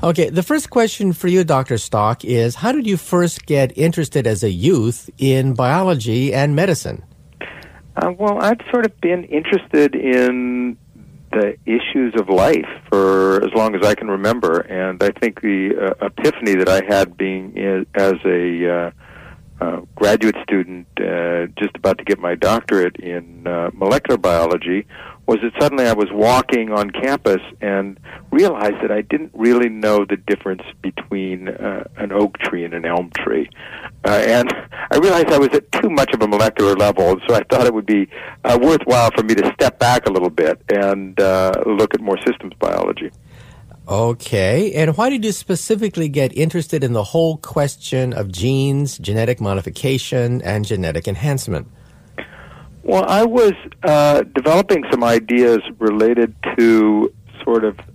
Okay, the first question for you, Dr. Stock, is how did you first get interested as a youth in biology and medicine? Well, I've sort of been interested in the issues of life for as long as I can remember, and I think the epiphany that I had being as a graduate student just about to get my doctorate in molecular biology was that suddenly I was walking on campus and realized that I didn't really know the difference between an oak tree and an elm tree. And I realized I was at too much of a molecular level, so I thought it would be worthwhile for me to step back a little bit and look at more systems biology. Okay, and why did you specifically get interested in the whole question of genes, genetic modification, and genetic enhancement? Well, I was developing some ideas related to sort of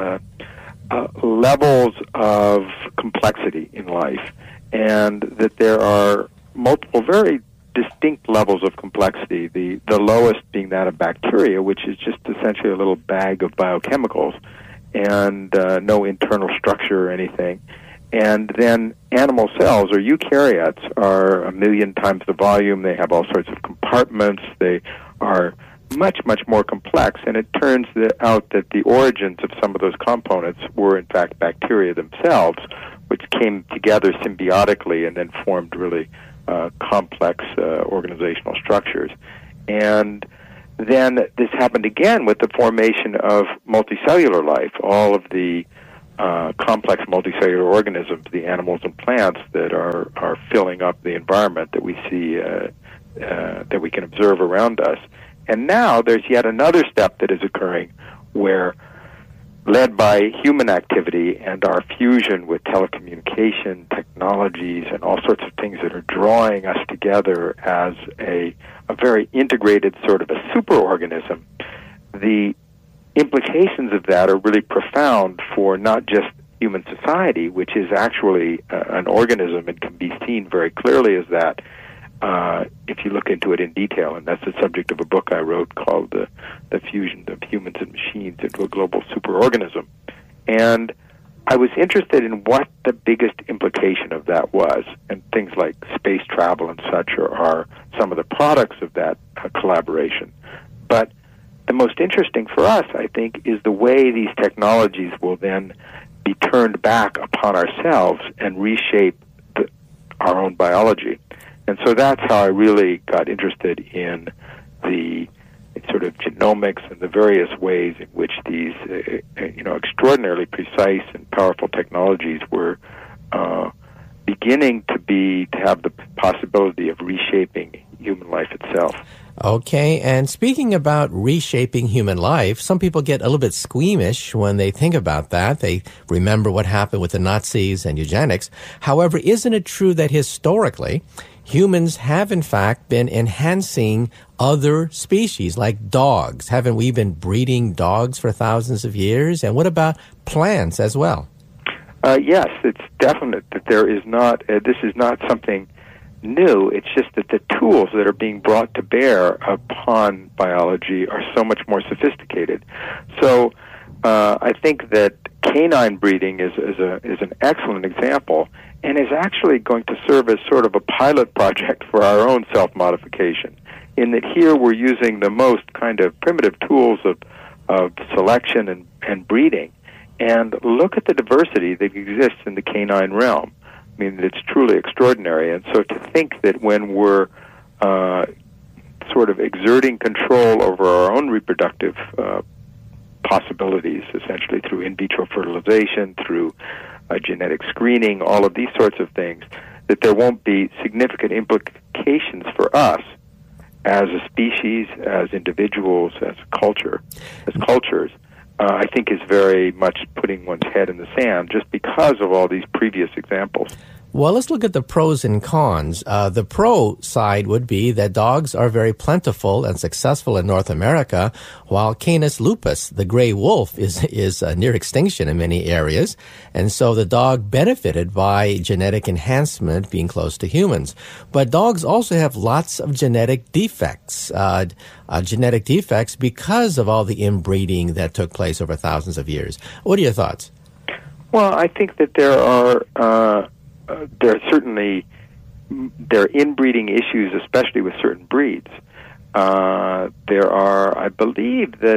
levels of complexity in life, and that there are multiple very distinct levels of complexity, the lowest being that of bacteria, which is just essentially a little bag of biochemicals and no internal structure or anything. And then animal cells, or eukaryotes, are 1 million times the volume. They have all sorts of compartments. They are much, much more complex. And it turns out that the origins of some of those components were, in fact, bacteria themselves, which came together symbiotically and then formed really complex organizational structures. And then this happened again with the formation of multicellular life, all of the complex multicellular organisms, the animals and plants that are filling up the environment that we see, that we can observe around us. And now there's yet another step that is occurring where, led by human activity and our fusion with telecommunication technologies and all sorts of things that are drawing us together as a very integrated sort of a superorganism, the implications of that are really profound for not just human society, which is actually an organism and can be seen very clearly as that if you look into it in detail. And that's the subject of a book I wrote called The Fusion of Humans and Machines into a Global Superorganism. And I was interested in what the biggest implication of that was, and things like space travel and such are some of the products of that collaboration. But the most interesting for us, I think, is the way these technologies will then be turned back upon ourselves and reshape our own biology. And so that's how I really got interested in the sort of genomics and the various ways in which these, extraordinarily precise and powerful technologies were beginning to have the possibility of reshaping human life itself. Okay, and speaking about reshaping human life, some people get a little bit squeamish when they think about that. They remember what happened with the Nazis and eugenics. However, isn't it true that historically, humans have in fact been enhancing other species like dogs? Haven't we been breeding dogs for thousands of years? And what about plants as well? Yes, it's definite that there is not, this is not something new. It's just that the tools that are being brought to bear upon biology are so much more sophisticated. So I think that canine breeding is an excellent example, and is actually going to serve as sort of a pilot project for our own self-modification, in that here we're using the most kind of primitive tools of selection and breeding. And look at the diversity that exists in the canine realm. I mean, it's truly extraordinary. And so to think that when we're sort of exerting control over our own reproductive possibilities, essentially through in vitro fertilization, through genetic screening, all of these sorts of things, that there won't be significant implications for us as a species, as individuals, as cultures, I think is very much putting one's head in the sand just because of all these previous examples. Well, let's look at the pros and cons. The pro side would be that dogs are very plentiful and successful in North America, while Canis lupus, the gray wolf, is near extinction in many areas. And so the dog benefited by genetic enhancement being close to humans. But dogs also have lots of genetic defects because of all the inbreeding that took place over thousands of years. What are your thoughts? Well, I think that there are certainly inbreeding issues, especially with certain breeds. There are, I believe, that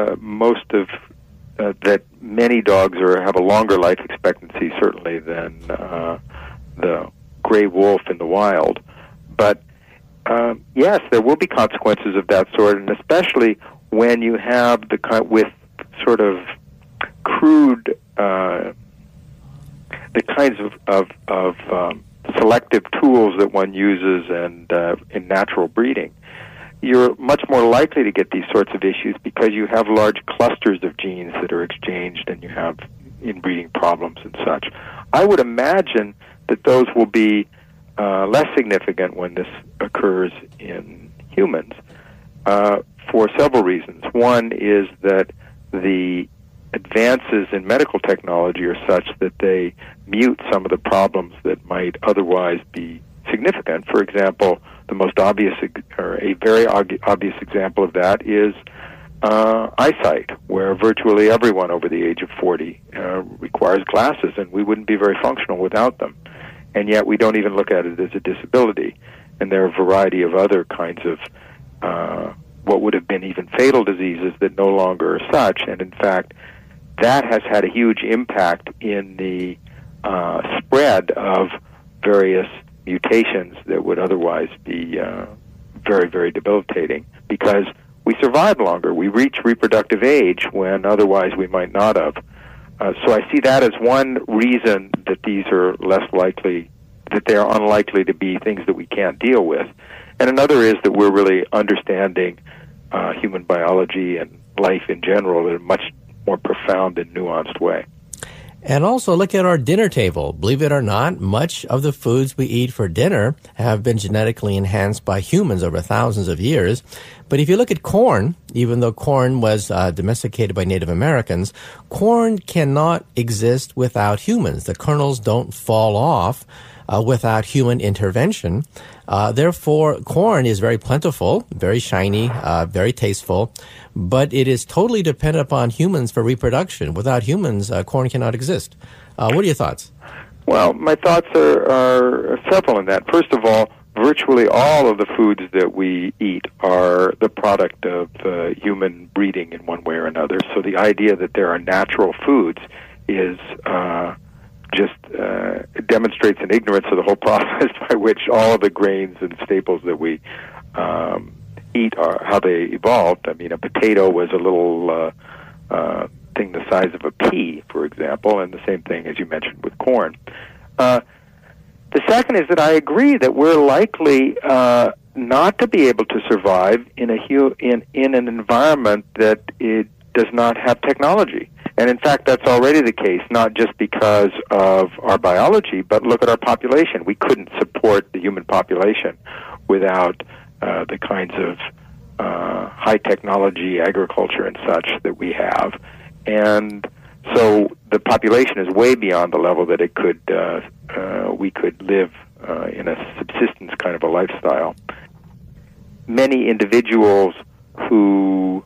that many dogs have a longer life expectancy, certainly, than the gray wolf in the wild. But yes, there will be consequences of that sort, and especially when you have with sort of crude, the kinds of selective tools that one uses and in natural breeding. You're much more likely to get these sorts of issues because you have large clusters of genes that are exchanged and you have inbreeding problems and such. I would imagine that those will be less significant when this occurs in humans for several reasons. One is that the advances in medical technology are such that they mute some of the problems that might otherwise be significant. For example, the most obvious, or a very obvious example of that is eyesight, where virtually everyone over the age of 40 requires glasses, and we wouldn't be very functional without them. And yet we don't even look at it as a disability. And there are a variety of other kinds of what would have been even fatal diseases that no longer are such. And in fact, that has had a huge impact in the spread of various mutations that would otherwise be very, very debilitating, because we survive longer. We reach reproductive age when otherwise we might not have. So I see that as one reason that these are less likely, that they are unlikely to be things that we can't deal with. And another is that we're really understanding human biology and life in general in a much more profound and nuanced way. And also look at our dinner table. Believe it or not, much of the foods we eat for dinner have been genetically enhanced by humans over thousands of years. But if you look at corn, even though corn was domesticated by Native Americans, corn cannot exist without humans. The kernels don't fall off without human intervention. Therefore, corn is very plentiful, very shiny, very tasteful, but it is totally dependent upon humans for reproduction. Without humans, corn cannot exist. What are your thoughts? Well, my thoughts are several in that. First of all, virtually all of the foods that we eat are the product of human breeding in one way or another. So the idea that there are natural foods is it demonstrates an ignorance of the whole process by which all of the grains and staples that we eat are how they evolved. I mean, a potato was a little thing the size of a pea, for example, and the same thing as you mentioned with corn. The second is that I agree that we're likely not to be able to survive in an environment that it does not have technology. And in fact, that's already the case, not just because of our biology, but look at our population. We couldn't support the human population without the kinds of high technology agriculture and such that we have. And so the population is way beyond the level that we could live in a subsistence kind of a lifestyle. Many individuals who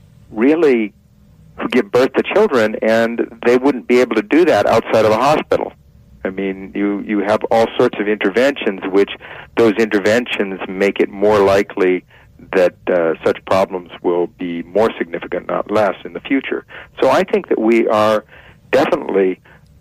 give birth to children, and they wouldn't be able to do that outside of a hospital. I mean, you have all sorts of interventions, which those interventions make it more likely that such problems will be more significant, not less, in the future. So I think that we are definitely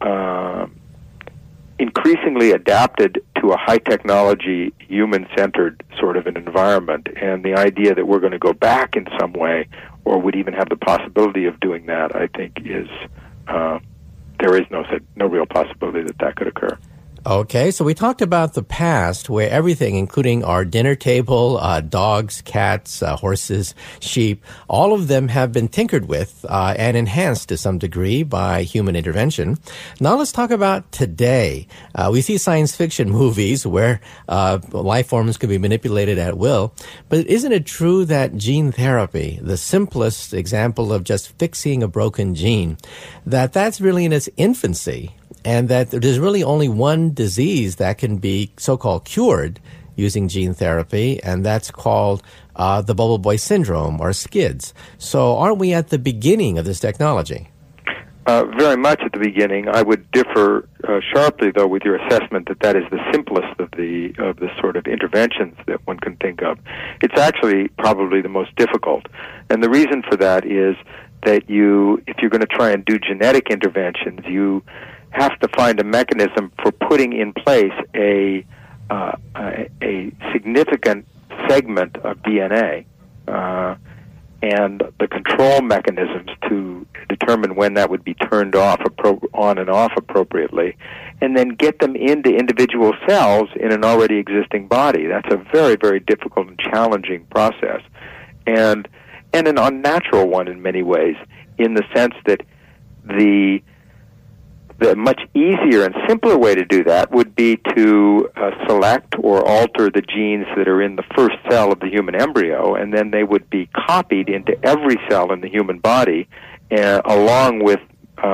increasingly adapted to a high-technology, human-centered sort of an environment, and the idea that we're going to go back in some way or would even have the possibility of doing that, I think is there is no real possibility that could occur. Okay, so we talked about the past where everything, including our dinner table, dogs, cats, horses, sheep, all of them have been tinkered with and enhanced to some degree by human intervention. Now let's talk about today. We see science fiction movies where life forms can be manipulated at will, but isn't it true that gene therapy, the simplest example of just fixing a broken gene, that's really in its infancy? And that there's really only one disease that can be so-called cured using gene therapy, and that's called the bubble boy syndrome, or SCIDS. So aren't we at the beginning of this technology? very much at the beginning. I would differ sharply, though, with your assessment that that is the simplest of the sort of interventions that one can think of. It's actually probably the most difficult, and the reason for that is that if you're going to try and do genetic interventions, you have to find a mechanism for putting in place a significant segment of DNA. And the control mechanisms to determine when that would be turned on and off appropriately, and then get them into individual cells in an already existing body. That's a very, very difficult and challenging process, and an unnatural one in many ways, in the sense that the much easier and simpler way to do that would be to select or alter the genes that are in the first cell of the human embryo, and then they would be copied into every cell in the human body, along with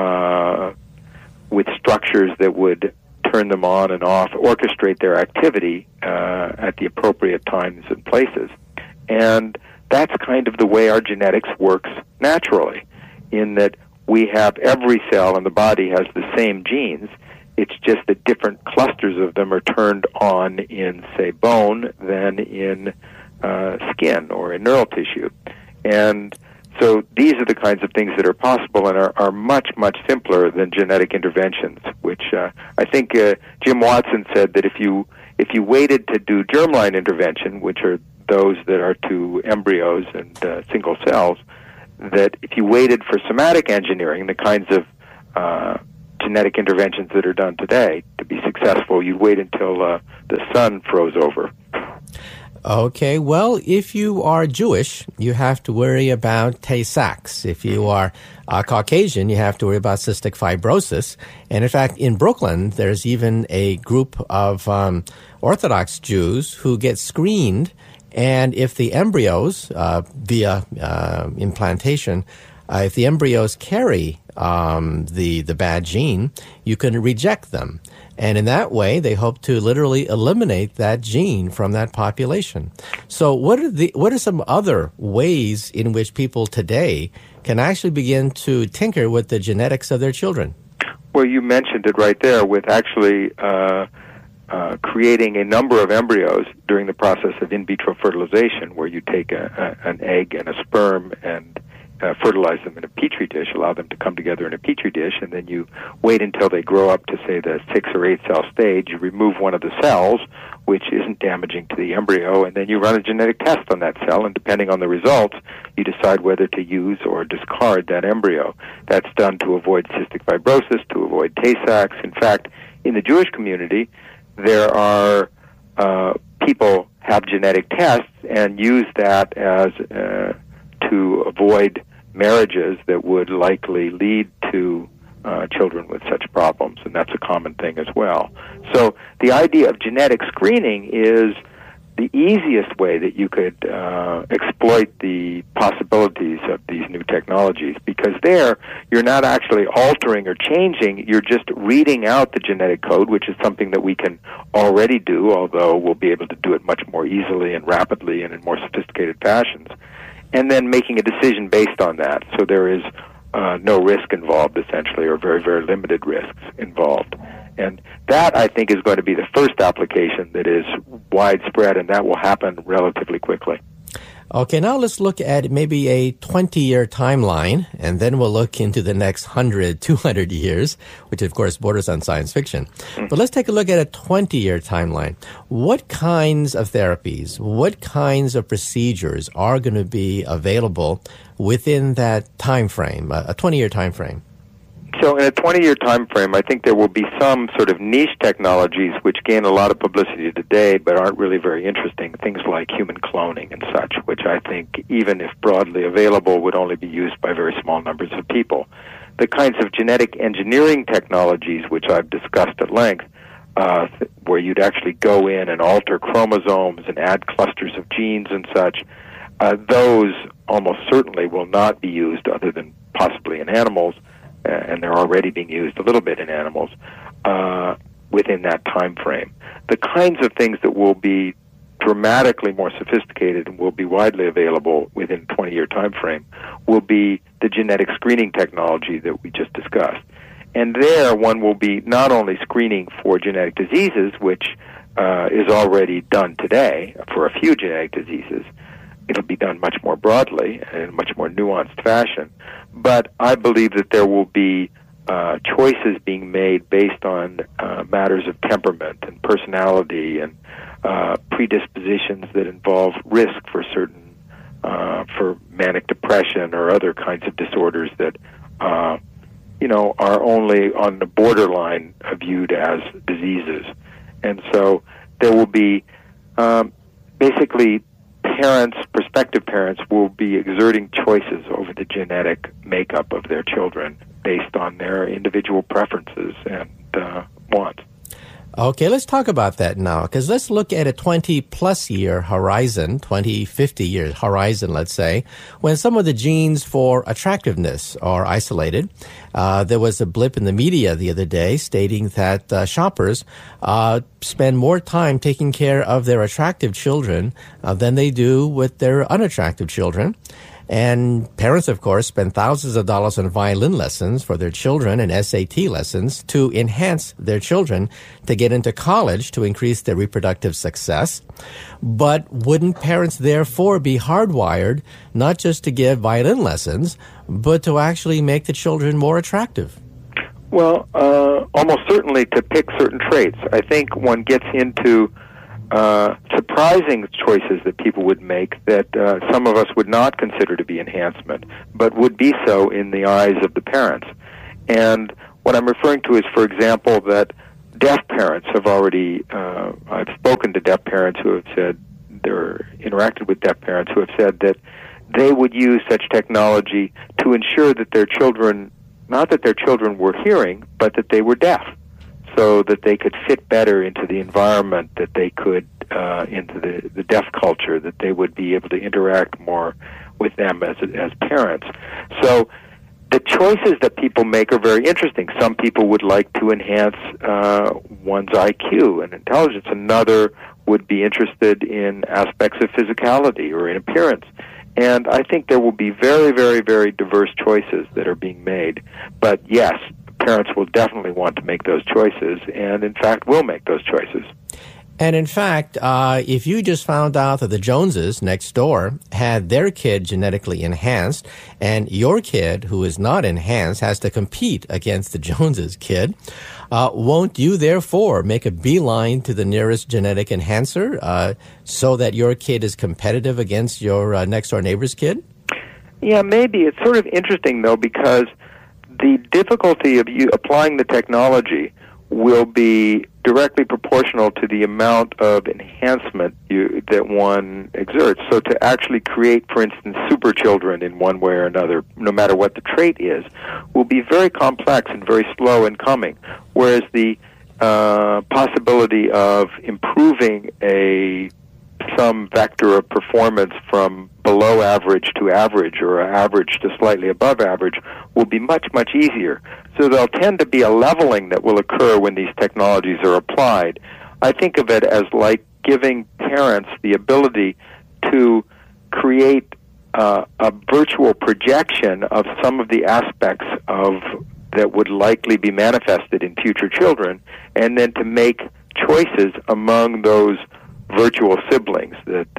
structures that would turn them on and off, orchestrate their activity at the appropriate times and places. And that's kind of the way our genetics works naturally, in that we have every cell in the body has the same genes. It's just that different clusters of them are turned on in, say, bone than in skin or in neural tissue. And so these are the kinds of things that are possible and are much, much simpler than genetic interventions, which I think Jim Watson said that if you waited to do germline intervention, which are those that are to embryos and single cells, that if you waited for somatic engineering, the kinds of genetic interventions that are done today, to be successful, you'd wait until the sun froze over. Okay, well, if you are Jewish, you have to worry about Tay-Sachs. If you are Caucasian, you have to worry about cystic fibrosis. And in fact, in Brooklyn, there's even a group of Orthodox Jews who get screened, and if the embryos, via implantation, if the embryos carry the bad gene, you can reject them. And in that way, they hope to literally eliminate that gene from that population. So what are some other ways in which people today can actually begin to tinker with the genetics of their children? Well, you mentioned it right there with actually creating a number of embryos during the process of in vitro fertilization, where you take an egg and a sperm and fertilize them in a petri dish, allow them to come together in a petri dish, and then you wait until they grow up to, say, the 6 or 8 cell stage. You remove one of the cells, which isn't damaging to the embryo, and then you run a genetic test on that cell, and depending on the results, you decide whether to use or discard that embryo. That's done to avoid cystic fibrosis, to avoid Tay-Sachs. In fact, in the Jewish community, there are people have genetic tests and use that as to avoid marriages that would likely lead to children with such problems, and that's a common thing as well. So the idea of genetic screening is the easiest way that you could exploit the possibilities of these new technologies, because there you're not actually altering or changing, you're just reading out the genetic code, which is something that we can already do, although we'll be able to do it much more easily and rapidly and in more sophisticated fashions, and then making a decision based on that. So there is no risk involved, essentially, or very, very limited risks involved. And that, I think, is going to be the first application that is widespread, and that will happen relatively quickly. Okay, now let's look at maybe a 20-year timeline, and then we'll look into the next 100, 200 years, which, of course, borders on science fiction. Mm-hmm. But let's take a look at a 20-year timeline. What kinds of therapies, what kinds of procedures are going to be available within that time frame, a 20-year time frame? So in a 20-year time frame, I think there will be some sort of niche technologies which gain a lot of publicity today but aren't really very interesting, things like human cloning and such, which I think, even if broadly available, would only be used by very small numbers of people. The kinds of genetic engineering technologies which I've discussed at length, where you'd actually go in and alter chromosomes and add clusters of genes and such, those almost certainly will not be used other than possibly in animals, and they're already being used a little bit in animals, within that time frame. The kinds of things that will be dramatically more sophisticated and will be widely available within a 20-year time frame will be the genetic screening technology that we just discussed. And there, one will be not only screening for genetic diseases, which is already done today for a few genetic diseases. It'll be done much more broadly and in a much more nuanced fashion. But I believe that there will be choices being made based on matters of temperament and personality and predispositions that involve risk for certain, for manic depression or other kinds of disorders that, are only on the borderline viewed as diseases. And so there will be basically prospective parents will be exerting choices over the genetic makeup of their children based on their individual preferences and wants. Okay, let's talk about that now, because let's look at a 20-plus year horizon, 20, 50 year horizon, let's say, when some of the genes for attractiveness are isolated. There was a blip in the media the other day stating that shoppers spend more time taking care of their attractive children than they do with their unattractive children. And parents, of course, spend thousands of dollars on violin lessons for their children and SAT lessons to enhance their children to get into college to increase their reproductive success. But wouldn't parents therefore be hardwired not just to give violin lessons, but to actually make the children more attractive? Well, almost certainly to pick certain traits. I think one gets into surprising choices that people would make that some of us would not consider to be enhancement, but would be so in the eyes of the parents. And what I'm referring to is, for example, that deaf parents have already, I've spoken to deaf parents who have said, interacted with deaf parents who have said that they would use such technology to ensure that their children, not that their children were hearing, but that they were deaf, so that they could fit better into the environment, that they could, into the deaf culture, that they would be able to interact more with them as parents. So the choices that people make are very interesting. Some people would like to enhance one's IQ and intelligence. Another would be interested in aspects of physicality or in appearance. And I think there will be very, very, very diverse choices that are being made. But yes, parents will definitely want to make those choices, and in fact will make those choices. And in fact, if you just found out that the Joneses next door had their kid genetically enhanced, and your kid, who is not enhanced, has to compete against the Joneses kid, won't you therefore make a beeline to the nearest genetic enhancer so that your kid is competitive against your next door neighbor's kid? Yeah, maybe. It's sort of interesting, though, because the difficulty of you applying the technology will be directly proportional to the amount of enhancement that one exerts. So to actually create, for instance, super children in one way or another, no matter what the trait is, will be very complex and very slow in coming, whereas the possibility of improving some vector of performance from below average to average or average to slightly above average will be much, much easier. So there'll tend to be a leveling that will occur when these technologies are applied. I think of it as like giving parents the ability to create a virtual projection of some of the aspects of that would likely be manifested in future children, and then to make choices among those virtual siblings that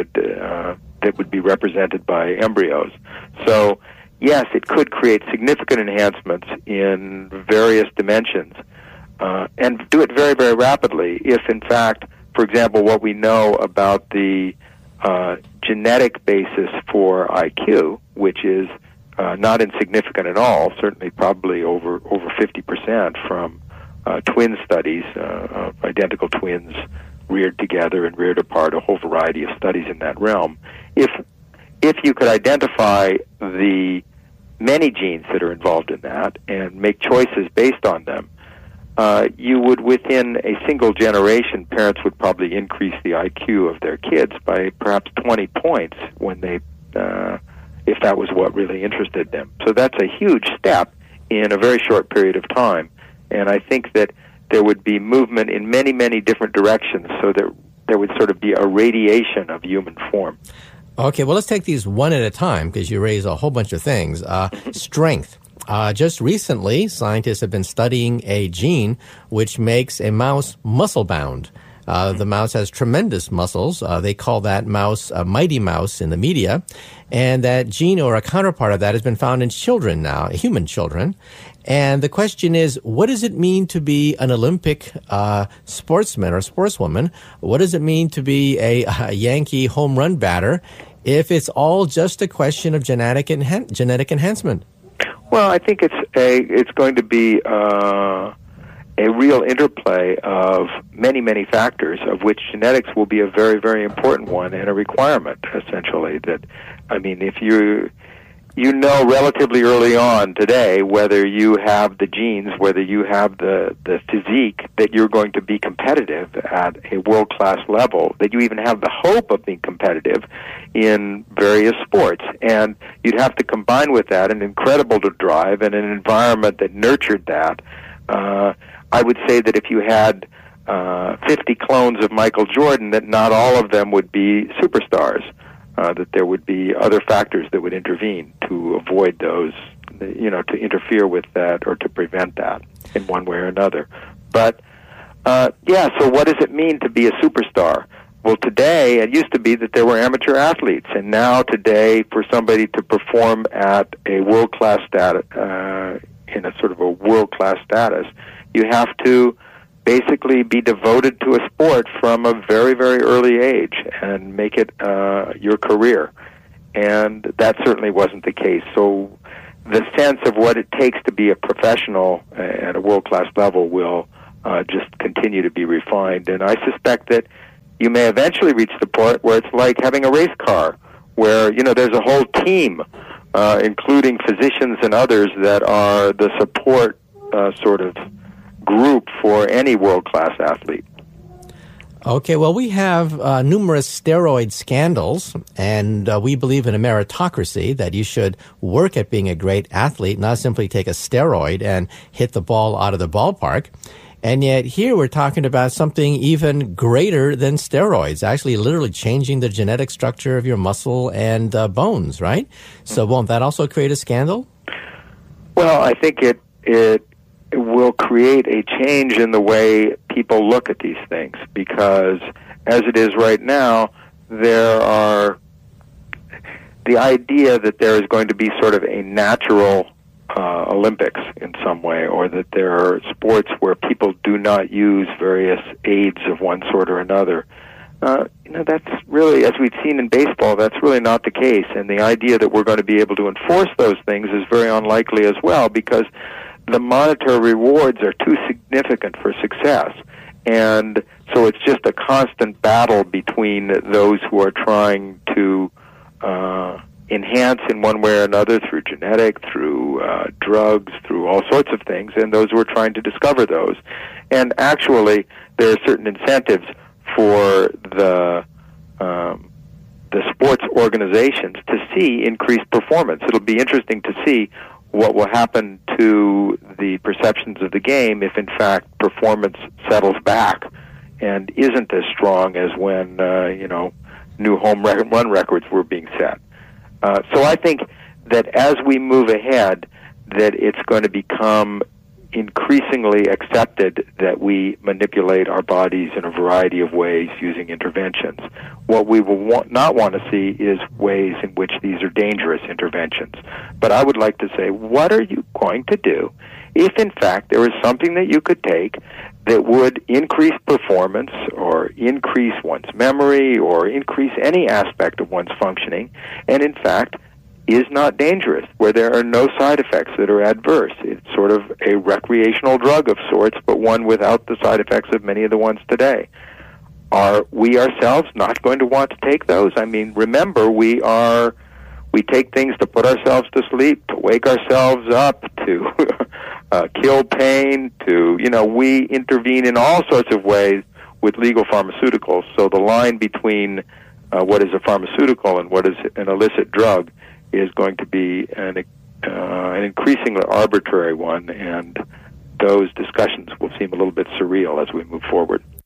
would be represented by embryos. So, yes, it could create significant enhancements in various dimensions, and do it very, very rapidly. If, in fact, for example, what we know about the genetic basis for IQ, which is not insignificant at all, certainly probably over 50% from twin studies of identical twins reared together and reared apart, a whole variety of studies in that realm. If you could identify the many genes that are involved in that and make choices based on them, you would, within a single generation, parents would probably increase the IQ of their kids by perhaps 20 points when they, if that was what really interested them. So that's a huge step in a very short period of time. And I think that there would be movement in many, many different directions so that there would sort of be a radiation of human form. Okay, well, let's take these one at a time because you raise a whole bunch of things. Strength. Just recently, scientists have been studying a gene which makes a mouse muscle-bound. The mouse has tremendous muscles. They call that mouse a mighty mouse in the media. And that gene or a counterpart of that has been found in children now, human children. And the question is, what does it mean to be an Olympic sportsman or sportswoman? What does it mean to be a Yankee home run batter if it's all just a question of genetic enhancement? Well, I think it's going to be a real interplay of many, many factors, of which genetics will be a very, very important one and a requirement, essentially. That, I mean, if you know relatively early on today whether you have the genes, whether you have the physique that you're going to be competitive at a world-class level, that you even have the hope of being competitive in various sports. And you'd have to combine with that an incredible drive and an environment that nurtured that. I would say that if you had 50 clones of Michael Jordan, that not all of them would be superstars. That there would be other factors that would intervene to avoid those, to interfere with that or to prevent that in one way or another. But, so what does it mean to be a superstar? Well, today, it used to be that there were amateur athletes, and now today, for somebody to perform at a world-class status, in a sort of a world-class status, you have to basically be devoted to a sport from a very, very early age and make it your career. And that certainly wasn't the case. So the sense of what it takes to be a professional at a world-class level will just continue to be refined. And I suspect that you may eventually reach the point where it's like having a race car, where, there's a whole team, including physicians and others, that are the support sort of group for any world-class athlete. Okay, well, we have numerous steroid scandals, and we believe in a meritocracy, that you should work at being a great athlete, not simply take a steroid and hit the ball out of the ballpark. And yet here we're talking about something even greater than steroids, actually literally changing the genetic structure of your muscle and bones, right? So won't that also create a scandal? Well, I think it will create a change in the way people look at these things, because as it is right now, there are the idea that there is going to be sort of a natural Olympics in some way, or that there are sports where people do not use various aids of one sort or another. That's really, as we've seen in baseball, that's really not the case. And the idea that we're going to be able to enforce those things is very unlikely as well, because the monetary rewards are too significant for success. And so it's just a constant battle between those who are trying to enhance in one way or another through genetic, through drugs, through all sorts of things, and those who are trying to discover those. And actually, there are certain incentives for the sports organizations to see increased performance. It'll be interesting to see what will happen to the perceptions of the game if, in fact, performance settles back and isn't as strong as when, new home run records were being set. So I think that as we move ahead, that it's going to become increasingly accepted that we manipulate our bodies in a variety of ways using interventions. What we will not want to see is ways in which these are dangerous interventions. But I would like to say, what are you going to do if, in fact, there is something that you could take that would increase performance or increase one's memory or increase any aspect of one's functioning, and, in fact, is not dangerous, where there are no side effects that are adverse? It's sort of a recreational drug of sorts, but one without the side effects of many of the ones today. Are we ourselves not going to want to take those? I mean, remember, we take things to put ourselves to sleep, to wake ourselves up, to kill pain, we intervene in all sorts of ways with legal pharmaceuticals. So the line between what is a pharmaceutical and what is an illicit drug is going to be an increasingly arbitrary one, and those discussions will seem a little bit surreal as we move forward.